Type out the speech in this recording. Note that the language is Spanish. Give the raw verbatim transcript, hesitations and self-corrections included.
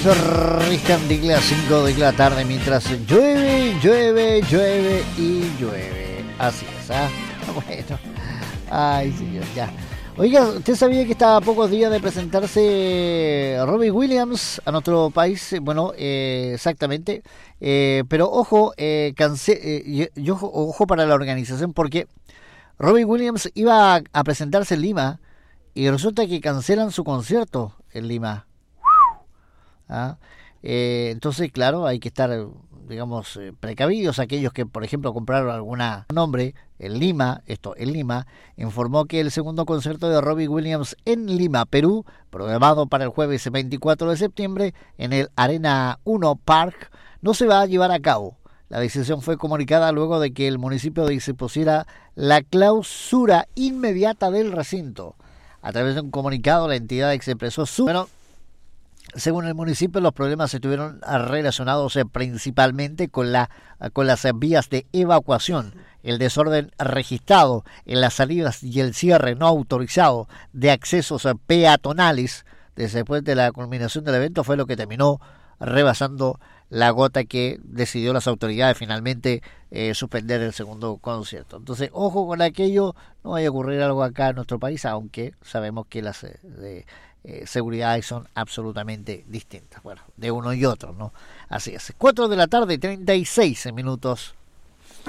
Riscandil a cinco de la tarde mientras llueve, llueve, llueve y llueve. Así es, ¿ah? Bueno. Ay, señor, ya. Oiga, ¿usted sabía que estaba a pocos días de presentarse Robbie Williams a nuestro país? Bueno, eh, exactamente. Eh, pero ojo, eh, cance- eh, y, y ojo, ojo para la organización, porque Robbie Williams iba a, a presentarse en Lima y resulta que cancelan su concierto en Lima. ¿Ah? Eh, entonces, claro, hay que estar, digamos, eh, precavidos. Aquellos que, por ejemplo, compraron algún nombre en Lima, esto en Lima, informó que el segundo concierto de Robbie Williams en Lima, Perú, programado para el jueves veinticuatro de septiembre en el Arena uno Park, no se va a llevar a cabo. La decisión fue comunicada luego de que el municipio dispusiera la clausura inmediata del recinto. A través de un comunicado, la entidad expresó su... Bueno, según el municipio, los problemas estuvieron relacionados principalmente con, la, con las vías de evacuación, el desorden registrado en las salidas y el cierre no autorizado de accesos peatonales después de la culminación del evento fue lo que terminó rebasando la gota que decidió las autoridades finalmente eh, suspender el segundo concierto. Entonces, ojo con aquello, no vaya a ocurrir algo acá en nuestro país, aunque sabemos que las eh, eh, seguridades son absolutamente distintas, bueno, de uno y otro, ¿no? Así es. cuatro de la tarde, treinta y seis minutos.